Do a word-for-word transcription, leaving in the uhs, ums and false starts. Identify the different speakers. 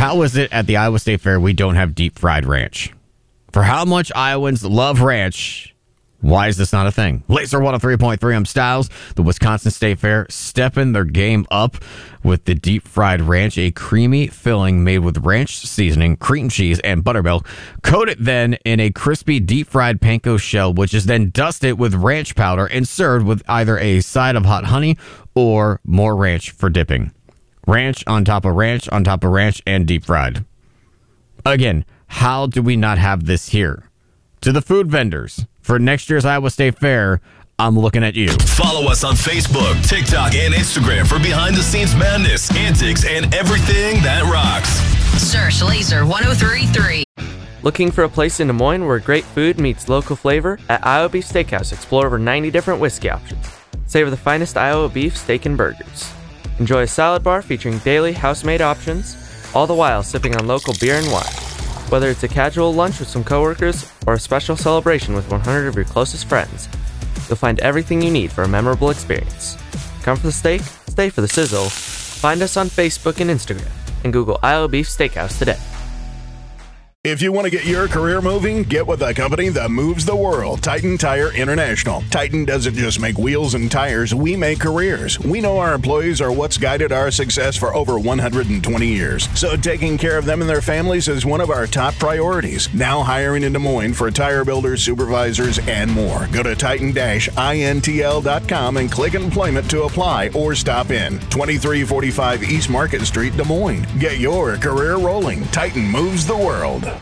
Speaker 1: How is it at the Iowa State Fair we don't have deep fried ranch? For how much Iowans love ranch, why is this not a thing? Laser one oh three point three, I'm Styles. The Wisconsin State Fair stepping their game up with the deep fried ranch, a creamy filling made with ranch seasoning, cream cheese, and buttermilk. Coat it then in a crispy deep fried panko shell, which is then dusted with ranch powder and served with either a side of hot honey or more ranch for dipping. Ranch on top of ranch on top of ranch and deep fried. Again, how do we not have this here? To the food vendors, for next year's Iowa State Fair, I'm looking at you.
Speaker 2: Follow us on Facebook, TikTok, and Instagram for behind-the-scenes madness, antics, and everything that rocks.
Speaker 3: Search Laser one oh three point three.
Speaker 4: Looking for a place in Des Moines where great food meets local flavor? At Iowa Beef Steakhouse, explore over ninety different whiskey options. Savor the finest Iowa beef, steak, and burgers. Enjoy a salad bar featuring daily house-made options, all the while sipping on local beer and wine. Whether it's a casual lunch with some coworkers or a special celebration with one hundred of your closest friends, you'll find everything you need for a memorable experience. Come for the steak, stay for the sizzle. Find us on Facebook and Instagram, and Google Iowa Beef Steakhouse today.
Speaker 5: If you want to get your career moving, get with a company that moves the world. Titan Tire International. Titan doesn't just make wheels and tires, we make careers. We know our employees are what's guided our success for over one hundred twenty years. So taking care of them and their families is one of our top priorities. Now hiring in Des Moines for tire builders, supervisors, and more. Go to titan dash intl dot com and click employment to apply or stop in. twenty-three forty-five East Market Street, Des Moines. Get your career rolling. Titan moves the world.